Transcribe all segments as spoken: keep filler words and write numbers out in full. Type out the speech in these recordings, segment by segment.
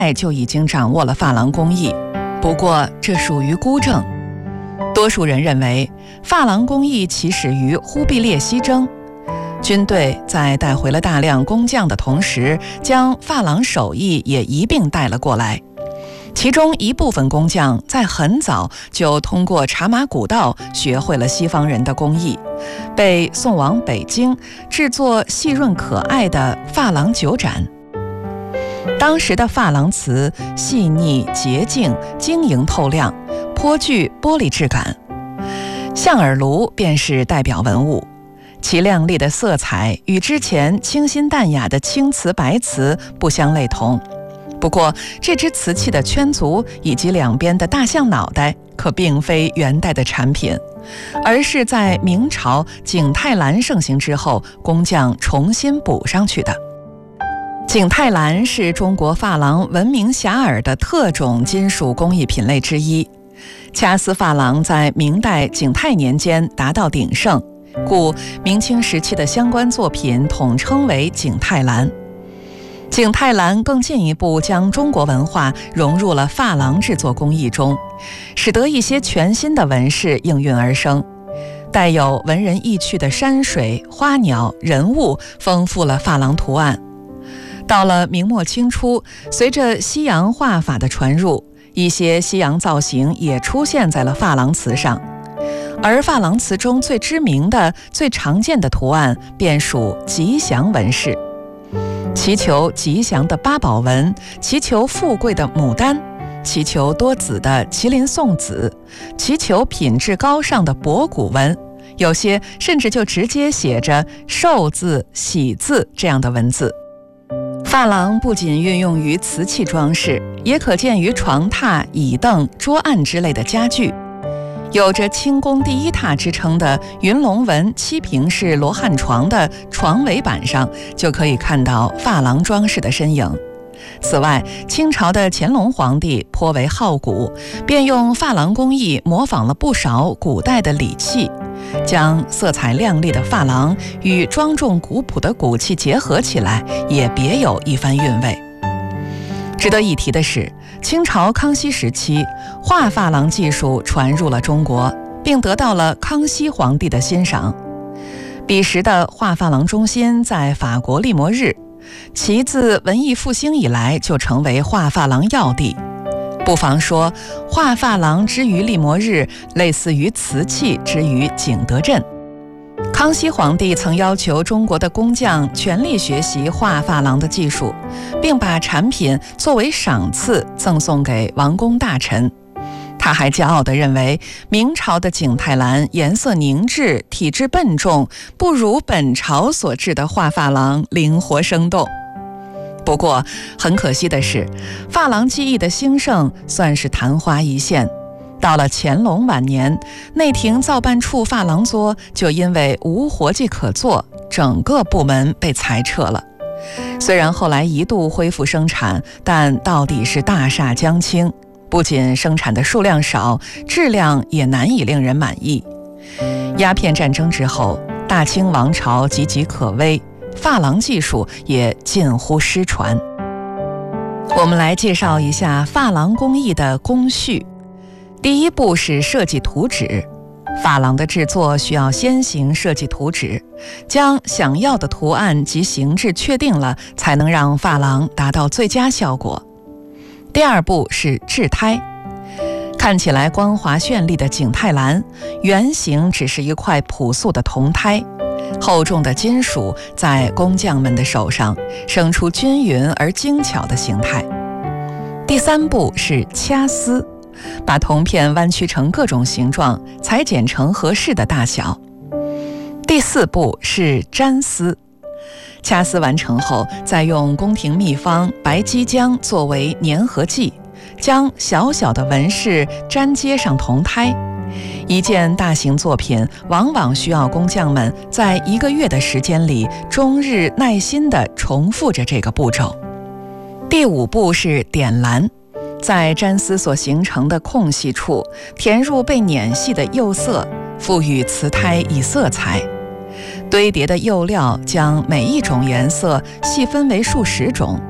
就已经掌握了珐琅工艺，不过这属于孤证。多数人认为珐琅工艺起始于忽必烈西征，军队在带回了大量工匠的同时，将珐琅手艺也一并带了过来。其中一部分工匠在很早就通过茶马古道学会了西方人的工艺，被送往北京制作细润可爱的珐琅酒盏。当时的珐琅瓷细腻洁净，晶莹透亮，颇具玻璃质感。象耳炉便是代表文物，其亮丽的色彩与之前清新淡雅的青瓷白瓷不相类同。不过这只瓷器的圈足以及两边的大象脑袋可并非元代的产品，而是在明朝景泰蓝盛行之后工匠重新补上去的。景泰蓝是中国珐琅闻名遐迩的特种金属工艺品类之一，掐丝珐琅在明代景泰年间达到鼎盛，故明清时期的相关作品统称为景泰蓝。景泰蓝更进一步将中国文化融入了珐琅制作工艺中，使得一些全新的纹饰应运而生，带有文人意趣的山水、花鸟、人物丰富了珐琅图案。到了明末清初，随着西洋画法的传入，一些西洋造型也出现在了珐琅瓷上，而珐琅瓷中最知名的、最常见的图案便属吉祥纹饰。祈求吉祥的八宝纹，祈求富贵的牡丹，祈求多子的麒麟送子，祈求品质高尚的博古纹，有些甚至就直接写着寿字、喜字这样的文字。珐琅不仅运用于瓷器装饰，也可见于床榻、椅凳、桌案之类的家具。有着清宫第一榻之称的云龙纹七平式罗汉床的床尾板上，就可以看到珐琅装饰的身影。此外，清朝的乾隆皇帝颇为好古，便用珐琅工艺模仿了不少古代的礼器，将色彩亮丽的珐琅与庄重古朴的骨器结合起来，也别有一番韵味。值得一提的是，清朝康熙时期，画珐琅技术传入了中国，并得到了康熙皇帝的欣赏。彼时的画珐琅中心在法国利摩日，其自文艺复兴以来就成为画珐琅要地。不妨说，画珐琅之于利摩日，类似于瓷器之于景德镇。康熙皇帝曾要求中国的工匠全力学习画珐琅的技术，并把产品作为赏赐赠送给王公大臣。他还骄傲地认为，明朝的景泰蓝颜色凝滞，体质笨重，不如本朝所制的画珐琅灵活生动。不过很可惜的是，珐琅技艺的兴盛算是昙花一现。到了乾隆晚年，内廷造办处珐琅作就因为无活计可做，整个部门被裁撤了。虽然后来一度恢复生产，但到底是大厦将倾，不仅生产的数量少，质量也难以令人满意。鸦片战争之后，大清王朝岌岌可危，珐琅技术也近乎失传。我们来介绍一下珐琅工艺的工序。第一步是设计图纸。珐琅的制作需要先行设计图纸，将想要的图案及形制确定了，才能让珐琅达到最佳效果。第二步是制胎。看起来光滑绚丽的景泰蓝，原型只是一块朴素的铜胎，厚重的金属在工匠们的手上生出均匀而精巧的形态。第三步是掐丝，把铜片弯曲成各种形状，裁剪成合适的大小。第四步是粘丝，掐丝完成后，再用宫廷秘方白鸡浆作为粘合剂，将小小的纹饰粘接上铜胎。一件大型作品往往需要工匠们在一个月的时间里，终日耐心地重复着这个步骤。第五步是点蓝，在粘丝所形成的空隙处填入被碾细的釉色，赋予瓷胎以色彩。堆叠的釉料将每一种颜色细分为数十种，它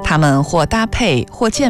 它们或搭配或渐